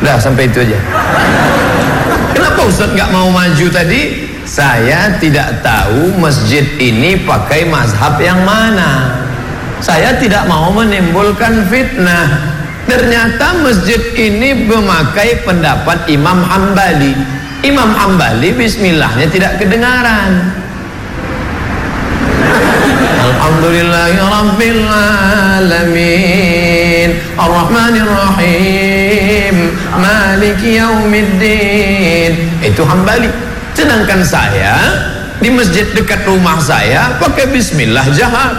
Dah sampai itu aja. Kenapa Ustaz nggak mau maju tadi? Saya tidak tahu masjid ini pakai mazhab yang mana. Saya tidak mau menimbulkan fitnah. Ternyata masjid ini memakai pendapat Imam Hambali. Imam Hambali bismillahnya tidak kedengaran. Alhamdulillahi Rabbil Alamin Ar-Rahmanir Rahim Maliki Yaumiddin. Itu Hambali. Sedangkan saya di masjid dekat rumah saya pakai bismillah jahar.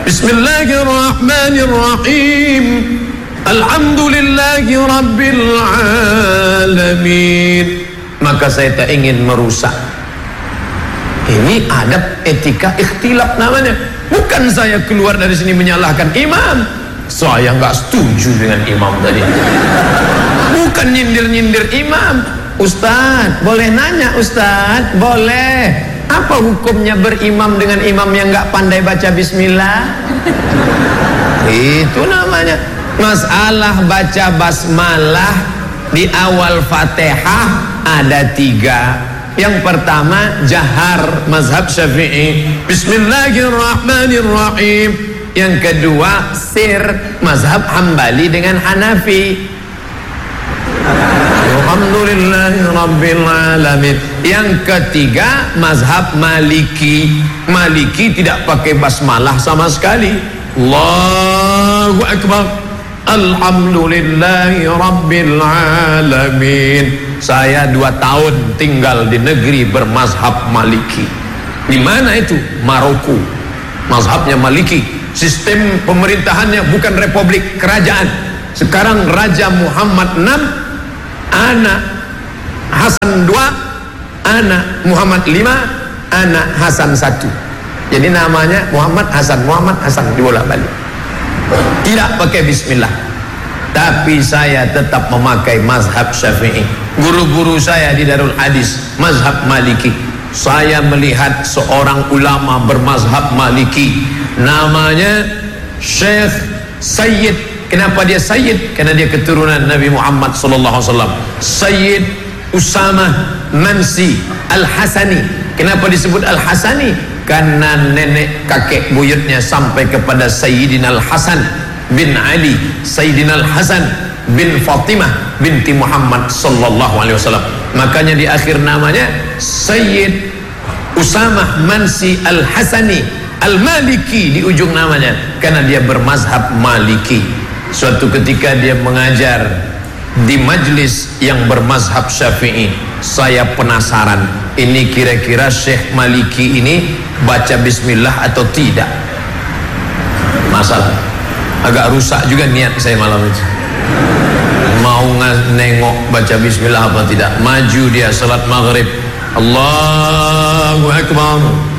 Bismillahirrahmanirrahim Alhamdulillahi Rabbil Alamin. Maka saya tak ingin merusak. Ini adab etika ikhtilaf namanya. Bukan saya keluar dari sini menyalahkan imam. Saya nggak setuju dengan imam tadi. Bukan nyindir-nyindir imam. Ustadz, boleh nanya Ustadz? Boleh. Apa hukumnya berimam dengan imam yang nggak pandai baca bismillah? Itu namanya. Masalah baca basmalah di awal Fatihah ada 3. Yang pertama jahar mazhab Syafi'i, Bismillahirrahmanirrahim. Yang kedua sir mazhab Hambali dengan Hanafi, Alhamdulillahi Rabbil Alamin. Yang ketiga mazhab Maliki. Maliki tidak pakai basmalah sama sekali. Allahu Akbar Alhamdulillahi Rabbil Alamin. Saya 2 tahun tinggal di negeri bermazhab Maliki. Di mana itu? Maroko. Mazhabnya Maliki. Sistem pemerintahannya bukan republik, kerajaan. Sekarang Raja Muhammad 6, anak Hasan 2, anak Muhammad 5, anak Hasan 1. Jadi namanya Muhammad Hasan dibolak-balik. Tidak pakai bismillah. Tapi saya tetap memakai mazhab Syafi'i. Guru-guru saya di Darul Hadis mazhab Maliki. Saya melihat seorang ulama bermazhab Maliki, namanya Syekh Sayyid. Kenapa dia Sayyid? Karena dia keturunan Nabi Muhammad SAW. Sayyid Usamah Mansi Al-Hasani. Kenapa disebut Al-Hasani? Karena nenek kakek buyutnya sampai kepada Sayyidina Al-Hasan bin Ali, Sayyidina Al-Hasan bin Fatimah binti Muhammad SAW. Makanya di akhir namanya Sayyid Usamah Mansi Al-Hasani Al-Maliki di ujung namanya, karena dia bermazhab Maliki. Suatu ketika dia mengajar di majlis yang bermazhab Syafi'i. Saya penasaran, ini kira-kira Syekh Maliki ini baca bismillah atau tidak? Masalah agak rusak juga niat saya malam itu. Mau nengok baca bismillah apa tidak. Maju dia salat maghrib, Allahu Akbar,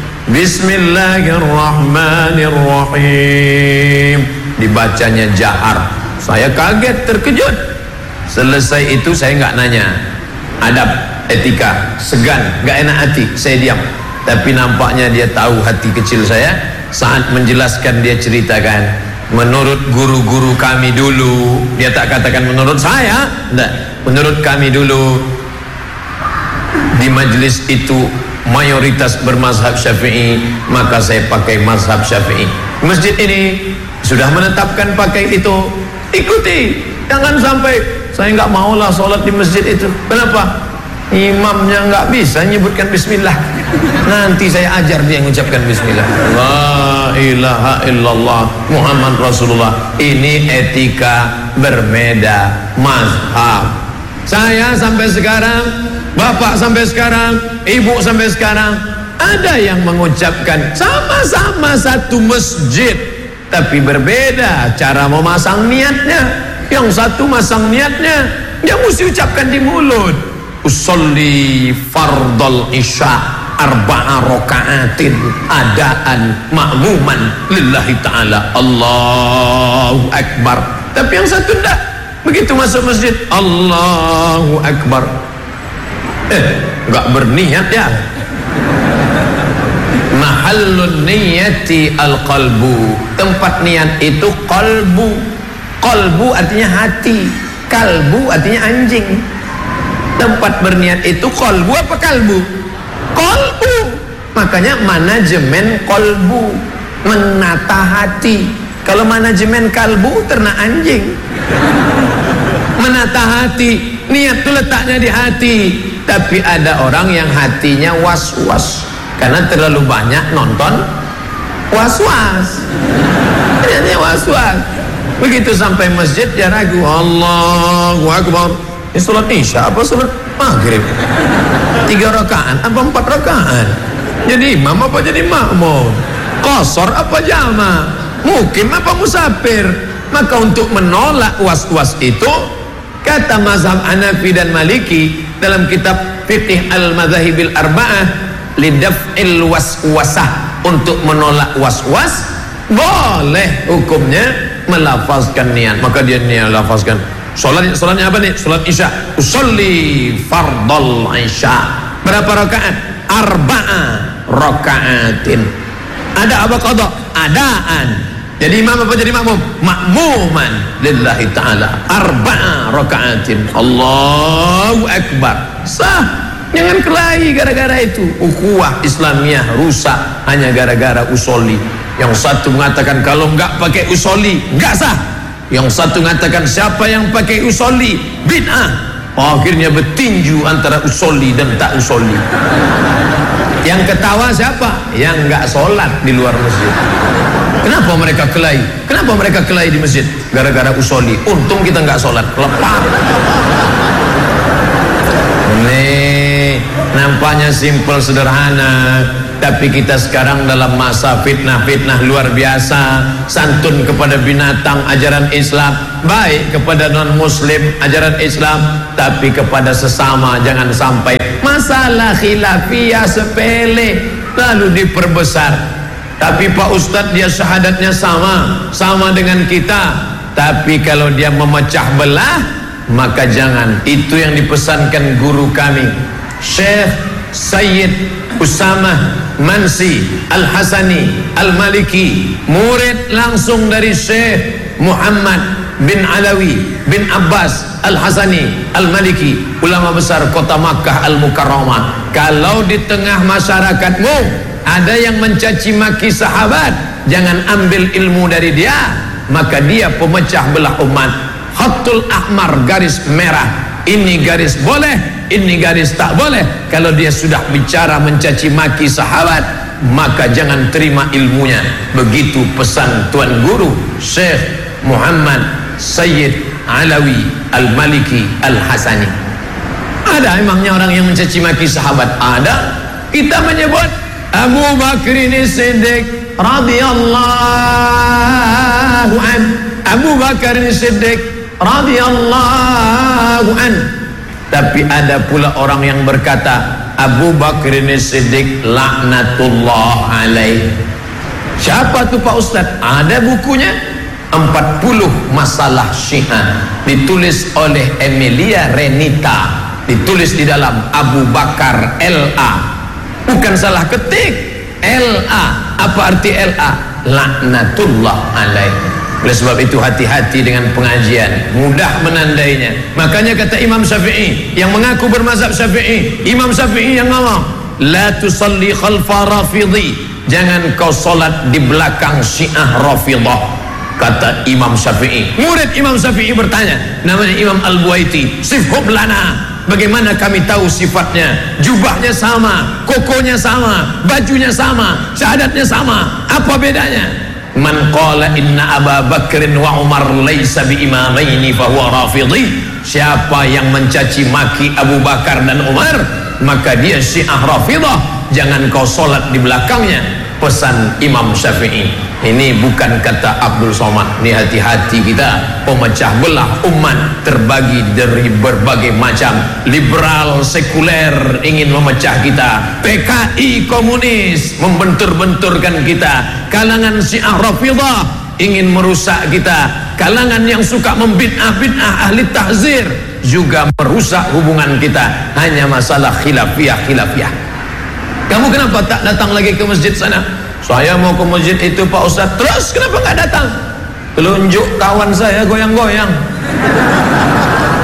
Bismillahirrahmanirrahim, dibacanya jahar. Saya kaget, terkejut. Selesai itu saya nggak nanya adab etika, segan, nggak enak hati, saya diam. Tapi nampaknya dia tahu hati kecil saya. Saat menjelaskan dia ceritakan, menurut guru-guru kami dulu, dia tak katakan menurut saya, enggak, menurut kami dulu di majelis itu mayoritas bermazhab Syafi'i, maka saya pakai mazhab Syafi'i. Masjid ini sudah menetapkan pakai itu, ikuti. Jangan sampai saya nggak maulah sholat di masjid itu. Kenapa? Imamnya nggak bisa nyebutkan bismillah. Nanti saya ajar dia mengucapkan bismillah. La ilaha illallah Muhammad Rasulullah. Ini etika berbeda mazhab. Saya sampai sekarang, bapak sampai sekarang, ibu sampai sekarang, ada yang mengucapkan sama-sama satu masjid, tapi berbeda cara memasang niatnya. Yang satu masang niatnya, dia mesti ucapkan di mulut, usolli fardal isya arba'a raka'atin adaan ma'muman lillahi ta'ala, Allahu Akbar. Tapi yang satu enggak, begitu masuk masjid, Allahu Akbar, enggak berniat ya. Mahallun niyati al-qalbu, tempat niat itu qalbu. Qalbu artinya hati. Kalbu artinya anjing. Tempat berniat itu kolbu apa kalbu? Kolbu. Makanya manajemen kolbu, menata hati. Kalau manajemen kalbu ternak anjing. Menata hati, niat itu letaknya di hati. Tapi ada orang yang hatinya was-was karena terlalu banyak nonton was-was. Ternyata was-was. Begitu sampai masjid dia ragu. Allahu Akbar. Ini sholat isya apa sholat maghrib? 3 rakaat apa 4 rakaat? Jadi imam apa jadi makmum? Qasar apa jama? Mukim apa musafir? Maka untuk menolak was-was itu, kata mazhab Hanafi dan Maliki dalam kitab Fiqh Al-Madzahibil Arba'ah, lidaf'il waswasah, untuk menolak was-was boleh hukumnya melafazkan niat. Maka dia niat lafazkan. Salatnya apa nih? Salat isya. Usolli fardal isya. Berapa rakaat? 4 rakaatin. Ada apa qada? Adaan. Jadi imam apa jadi makmum? Makmuman lillahi ta'ala. 4 rakaatin. Allahu Akbar. Sah. Jangan kelahi gara-gara itu. Ukhuwah Islamiyah rusak hanya gara-gara usolli. Yang satu mengatakan kalau enggak pakai usolli enggak sah. Yang satu mengatakan siapa yang pakai usolli bid'ah. Akhirnya bertinju antara usolli dan tak usolli. Yang ketawa siapa? Yang enggak sholat di luar masjid. Kenapa mereka kelahi? Kenapa mereka kelahi di masjid? Gara-gara usolli. Untung kita enggak sholat. Lepas. Nih, nampaknya simpel sederhana, tapi kita sekarang dalam masa fitnah-fitnah luar biasa. Santun kepada binatang ajaran Islam, baik kepada non muslim ajaran Islam, tapi kepada sesama jangan sampai masalah khilafiyah sepele lalu diperbesar. Tapi Pak Ustadz dia syahadatnya sama dengan kita, tapi kalau dia memecah belah maka jangan. Itu yang dipesankan guru kami Syekh Sayyid Usamah Mansi Al-Hasani Al-Maliki, murid langsung dari Syekh Muhammad bin Alawi bin Abbas Al-Hasani Al-Maliki, ulama besar kota Makkah Al-Mukarramah. Kalau di tengah masyarakatmu ada yang mencaci maki sahabat, jangan ambil ilmu dari dia, maka dia pemecah belah umat. Khatul ahmar, garis merah. Ini garis boleh, ini garis tak boleh. Kalau dia sudah bicara mencaci maki sahabat, maka jangan terima ilmunya. Begitu pesan Tuan Guru Syekh Muhammad Sayyid Alawi Al-Maliki Al-Hasani. Ada emangnya orang yang mencaci maki sahabat? Ada. Kita menyebut Abu Bakr Siddiq radhiyallahu an. Abu Bakar Siddiq radhiyallahu an. Tapi ada pula orang yang berkata Abu Bakr Siddiq laknatullah alaih. Siapa tu Pak Ustaz? Ada bukunya 40 masalah Syiah, ditulis oleh Emilia Renita, ditulis di dalam Abu Bakar LA. Bukan salah ketik, LA. Apa arti LA? Laknatullah alaih. Oleh sebab itu hati-hati dengan pengajian, mudah menandainya. Makanya kata Imam Syafi'i yang mengaku bermazhab Syafi'i, Imam Syafi'i yang ngomong, la tusalli khalfa rafidhi, jangan kau solat di belakang Syiah Rafidah. Kata Imam Syafi'i. Murid Imam Syafi'i bertanya, namanya Imam Al-Buaiti, sifhub lana, bagaimana kami tahu sifatnya? Jubahnya sama, kokonya sama, bajunya sama, syahadatnya sama, apa bedanya? Man qala inna Aba Bakrin wa Umar laysa bi imamaini fahuwa rafidhi. Siapa yang mencaci maki Abu Bakar dan Umar, maka dia Syiah Rafidah. Jangan kau solat di belakangnya. Pesan Imam Syafi'i. Ini bukan kata Abdul Somad. Ini hati-hati kita. Pemecah belah umat terbagi dari berbagai macam. Liberal, sekuler ingin memecah kita. PKI komunis membentur-benturkan kita. Kalangan Syiah Rafidah ingin merusak kita. Kalangan yang suka membid'ah-bid'ah ahli tahzir juga merusak hubungan kita. Hanya masalah khilafiyah. Kamu kenapa tak datang lagi ke masjid sana? Saya mau ke masjid itu Pak Ustaz. Terus kenapa nggak datang? Telunjuk kawan saya goyang-goyang.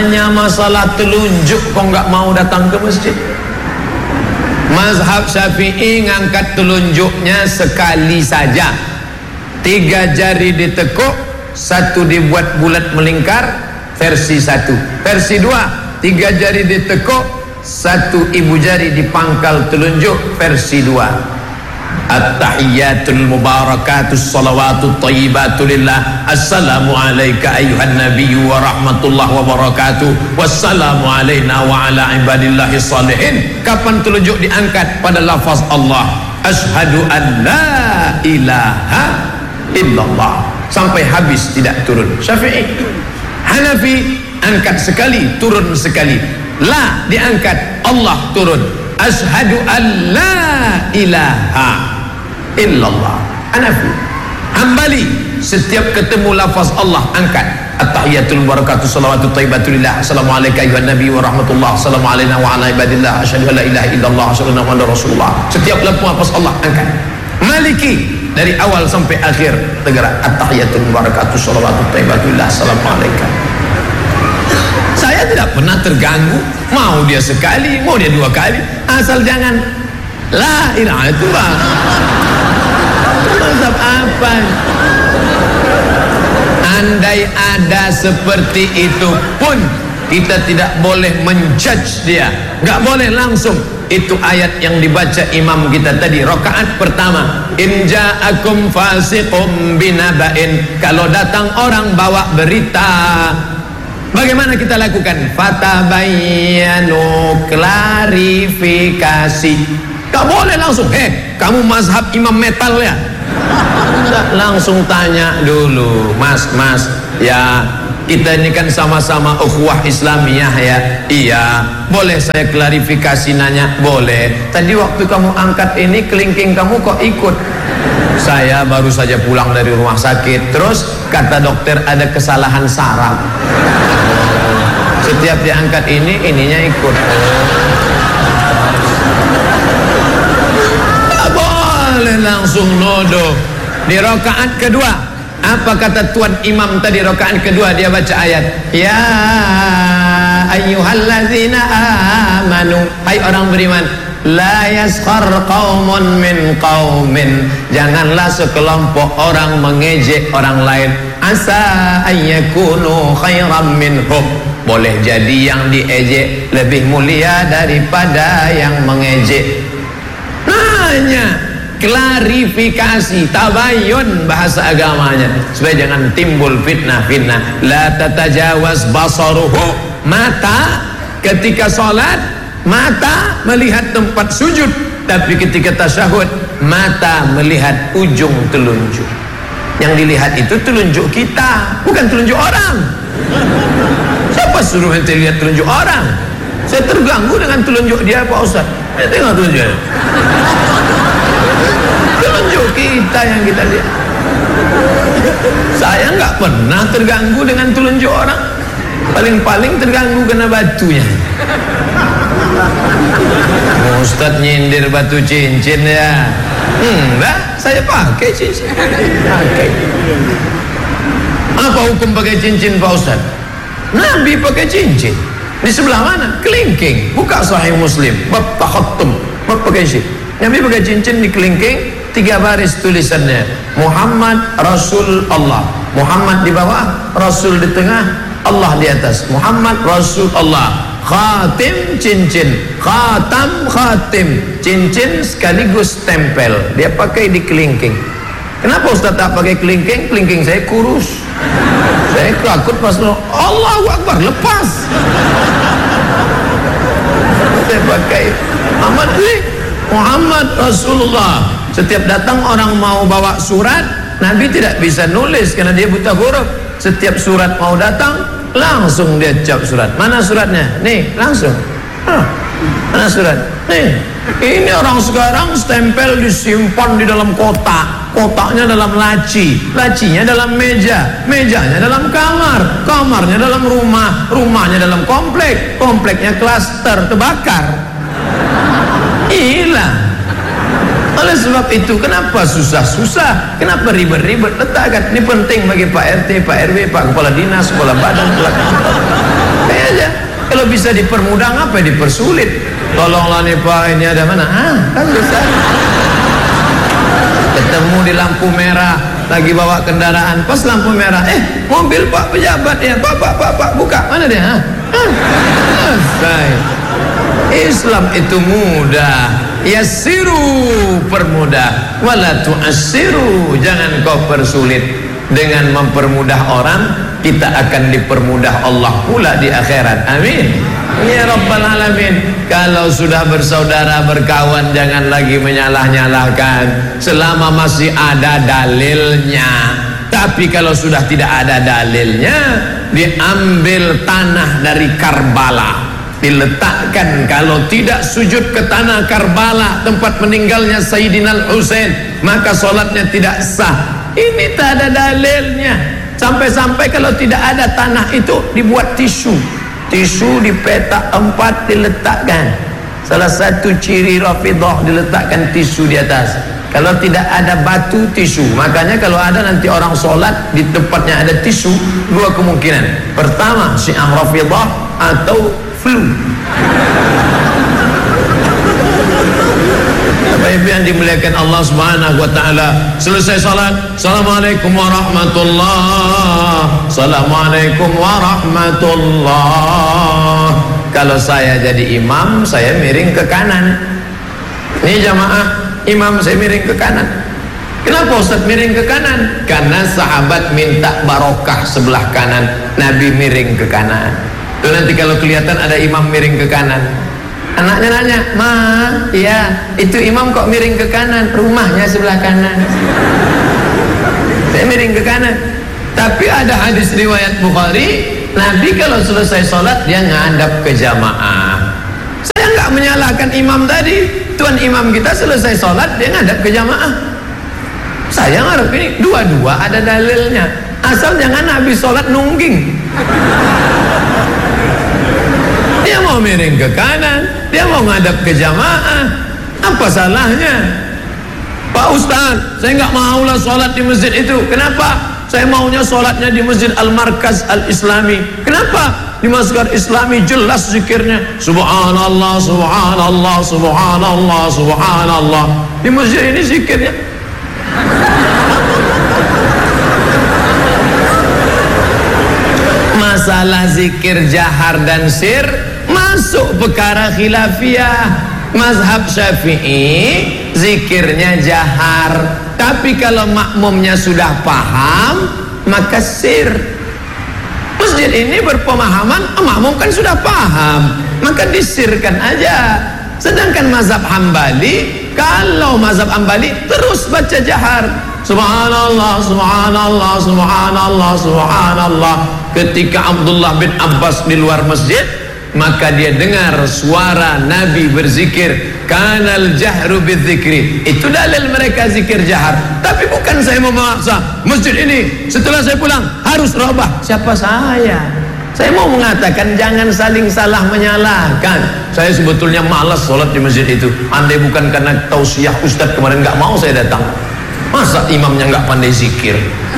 Tanya masalah telunjuk kok nggak mau datang ke masjid. Mazhab Syafi'i ngangkat telunjuknya sekali saja. 3 jari ditekuk, 1 dibuat bulat melingkar, versi 1. Versi 2, 3 jari ditekuk, 1 ibu jari dipangkal telunjuk, versi 2. At-tahiyyatul mubarakatus salawatut thayyibatu lillah. Assalamu alayka ayyuhan nabiyyu wa rahmatullahi wa barakatuh. Wassalamu alayna wa ala ibadillahis salihin. Kapan telunjuk diangkat? Pada lafaz Allah, asyhadu an la ilaha illallah, sampai habis tidak turun. Syafi'i. Hanafi angkat sekali, turun sekali. La diangkat, Allah turun. Asyhadu an la ilaha illallah. Hanafi. Hambali, setiap ketemu lafaz Allah angkat. At-tahiyatul barakatuh salawatut thayyibatu lillah. Assalamu alayka ayyuhan nabiy wa rahmatullah. Assalamu alayna wa ala ibadillah. Asyhadu an la ilaha illallah asyhadu anna muhammadar rasulullah. Setiap lafaz Allah angkat. Maliki, dari awal sampai akhir tergerak. At-tahiyatul barakatuh salawatut thayyibatu lillah. Assalamu alayka. Saya tidak pernah terganggu. Mau dia sekali, mau dia 2 kali, asal jangan la ilaha illallah. Mazhab apa? Andai ada seperti itu pun kita tidak boleh menjudge dia, nggak boleh langsung. Itu ayat yang dibaca imam kita tadi, rakaat pertama, in ja'akum fasiqum binaba'in. Kalau datang orang bawa berita, bagaimana kita lakukan? Fatabayyanu, klarifikasi. Gak boleh langsung, kamu mazhab imam metal ya? Tidak, langsung tanya dulu, mas, ya kita ini kan sama-sama ukhuwah Islamiyah ya. Iya, boleh saya klarifikasi nanya? Boleh. Tadi waktu kamu angkat ini kelingking kamu kok ikut? Saya baru saja pulang dari rumah sakit, terus kata dokter ada kesalahan saraf. Setiap diangkat ininya ikut. Tak boleh langsung nodo. Di rakaat kedua, apa kata tuan imam tadi? Rakaat kedua dia baca ayat, ya ayyuhallazina amanu, hai orang beriman, la yaskhar qaumun min qaumin, janganlah sekelompok orang mengejek orang lain. Asa ayyakunu khairam minhum, boleh jadi yang diejek lebih mulia daripada yang mengejek. Nanya, klarifikasi, tabayun bahasa agamanya, supaya jangan timbul fitnah. La tatajawaz basaruhu, mata ketika sholat mata melihat tempat sujud, tapi ketika tasyahud mata melihat ujung telunjuk. Yang dilihat itu telunjuk kita, bukan telunjuk orang. Siapa suruh ente lihat telunjuk orang? Saya terganggu dengan telunjuk dia, Pak Ustaz. Tengok telunjuknya, telunjuk kita yang kita lihat. Saya nggak pernah terganggu dengan telunjuk orang. Paling-paling terganggu kena batunya. Ustaz nyindir batu cincin ya? Enggak, saya pakai cincin. Pakai. Apa hukum pakai cincin Pak Ustaz? Nabi pakai cincin. Di sebelah mana? Kelingking. Buka Sahih Muslim bab takhattum, bab pakai cincin. Nabi pakai cincin di kelingking, 3 baris tulisannya, Muhammad Rasul Allah. Muhammad di bawah, Rasul di tengah, Allah di atas. Muhammad Rasul Allah. Khatim cincin, khatam khatim, cincin sekaligus tempel. Dia pakai di kelingking. Kenapa Ustaz tak pakai kelingking? Kelingking saya kurus. Saya takut pas Allahu Akbar lepas. Saya pakai Muhammad Rasulullah. Setiap datang orang mau bawa surat, Nabi tidak bisa nulis karena dia buta huruf. Setiap surat mau datang, langsung dia cap surat. Mana suratnya? Nih, langsung. Mana surat? Nih. Ini orang sekarang stempel disimpan di dalam kotak. Kotaknya dalam laci, lacinya dalam meja, mejanya dalam kamar, kamarnya dalam rumah, rumahnya dalam komplek, kompleknya klaster terbakar. Hilang. Oleh sebab itu, kenapa susah-susah? Kenapa ribet-ribet? Letakkan. Ini penting bagi Pak RT, Pak RW, Pak Kepala Dinas, Kepala Badan, Kayak aja. Kalau bisa dipermudah, ngapa dipersulit? Tolonglah nih Pak, ini ada mana? Kan bisa. Ketemu di lampu merah, lagi bawa kendaraan, pas lampu merah, mobil Pak pejabat ya, Pak, buka, mana dia? Selesai. Islam itu mudah, yassiru, permudah, wala tu'assiru, jangan kau persulit. Dengan mempermudah orang, kita akan dipermudah Allah pula di akhirat. Amin ya rabbal alamin. Kalau sudah bersaudara, berkawan, jangan lagi menyalah-nyalahkan selama masih ada dalilnya. Tapi kalau sudah tidak ada dalilnya, diambil tanah dari Karbala, diletakkan. Kalau tidak sujud ke tanah Karbala, tempat meninggalnya Sayyidina Husain, maka sholatnya tidak sah. Ini tak ada dalilnya. Sampai-sampai kalau tidak ada tanah itu, dibuat tisu dipetak 4, diletakkan. Salah satu ciri Rafidah, diletakkan tisu di atas. Kalau tidak ada batu, tisu. Makanya kalau ada nanti orang sholat di tempatnya ada tisu, 2 kemungkinan. Pertama, Syiah Rafidah atau flu. Bapak Ibu yang dimuliakan Allah Subhanahu wa taala, selesai salat, Assalamualaikum warahmatullah, Assalamualaikum warahmatullah. Kalau saya jadi imam, saya miring ke kanan. Ini jamaah, imam saya miring ke kanan. Kenapa Ustaz miring ke kanan? Karena sahabat minta barokah sebelah kanan, Nabi miring ke kanan. Tuh nanti kalau kelihatan ada imam miring ke kanan, anaknya nanya, "Ma, iya, itu imam kok miring ke kanan? Rumahnya sebelah kanan." Saya miring ke kanan. Tapi ada hadis riwayat Bukhari, Nabi kalau selesai sholat dia ngadap ke jamaah. Saya nggak menyalahkan imam tadi. Tuan imam kita selesai sholat dia ngadap ke jamaah. Saya ngarep ini dua-dua ada dalilnya. Asal jangan Nabi sholat nungging. Dia mau miring ke kanan, dia mau ngadap ke jamaah, apa salahnya? Pak Ustaz, saya nggak maulah sholat di masjid itu. Kenapa? Saya maunya sholatnya di Masjid Al-Markaz Al-Islami. Kenapa? Di Masjid Islami jelas zikirnya Subhanallah, Subhanallah, Subhanallah, Subhanallah. Di masjid ini zikirnya masalah zikir jahar dan sir masuk perkara khilafiyah. Mazhab Syafi'i zikirnya jahar, tapi kalau makmumnya sudah paham maka sir. Masjid ini berpemahaman makmum kan sudah paham, maka disirkan aja. Sedangkan mazhab Hambali, kalau mazhab Hambali terus baca jahar, Subhanallah, Subhanallah, Subhanallah, Subhanallah. Ketika Abdullah bin Abbas di luar masjid, maka dia dengar suara Nabi berzikir, kanal jahru bidzikri. Itu dalil mereka zikir jahar. Tapi bukan saya memaksa masjid ini setelah saya pulang harus robah. Siapa saya? Saya mau mengatakan jangan saling salah menyalahkan. Saya sebetulnya malas sholat di masjid itu. Andai bukan karena tausiah Ustadz kemarin nggak mau saya datang. Masa imamnya nggak pandai zikir?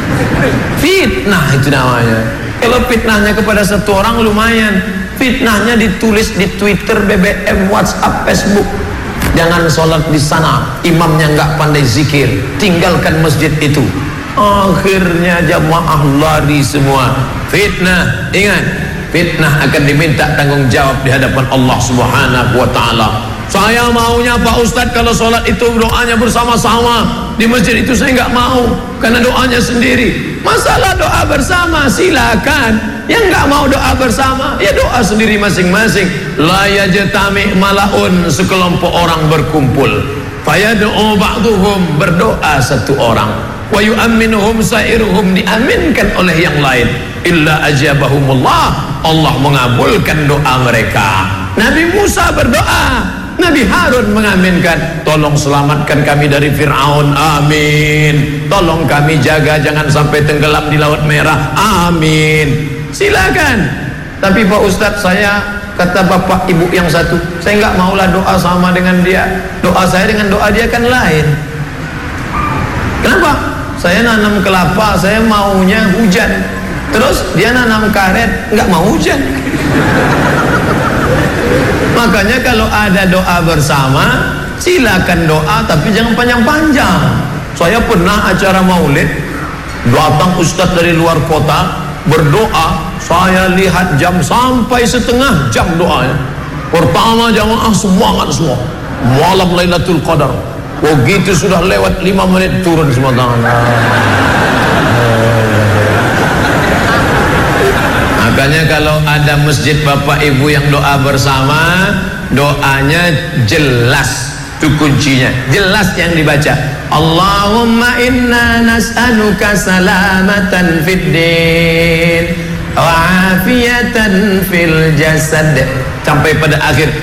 Fitnah itu namanya. Kalau fitnahnya kepada satu orang lumayan, fitnahnya ditulis di Twitter, BBM, WhatsApp, Facebook. Jangan sholat di sana, imamnya nggak pandai zikir, tinggalkan masjid itu. Akhirnya jamaah lari semua. Fitnah, ingat, fitnah akan diminta tanggung jawab di hadapan Allah Subhanahu wa ta'ala. Saya maunya Pak Ustadz kalau sholat itu doanya bersama-sama. Di masjid itu saya nggak mau, karena doanya sendiri. Masalah doa bersama silakan. Yang nggak mau doa bersama, ya doa sendiri masing-masing. La yajtami malaun, sekelompok orang berkumpul. Fayad'u ba'duhum, berdoa satu orang. Wa yu'amminuhum sa'iruhum, diaminkan oleh yang lain. Illa ajabahumullah, Allah mengabulkan doa mereka. Nabi Musa berdoa, Nabi Harun mengaminkan, tolong selamatkan kami dari Fir'aun, amin. Tolong kami jaga jangan sampai tenggelam di Laut Merah, amin. Silakan. Tapi Pak Ustadz, saya kata bapak ibu yang satu, saya nggak maulah doa sama dengan dia. Doa saya dengan doa dia kan lain. Kenapa? Saya nanam kelapa, saya maunya hujan. Terus dia nanam karet, nggak mau hujan. Makanya kalau ada doa bersama, silakan doa tapi jangan panjang-panjang. Saya pernah acara maulid, datang ustadz dari luar kota berdoa, saya lihat jam sampai setengah jam doanya. Pertama jamaah semangat semua, malam Lailatul Qadar. Begitu sudah lewat 5 menit turun semua tangan. Makanya kalau ada masjid bapak ibu yang doa bersama, doanya jelas, itu kuncinya, jelas yang dibaca. Allahumma inna nas'aluka salamatan fid din wa afiyatan fil jasad, sampai pada akhir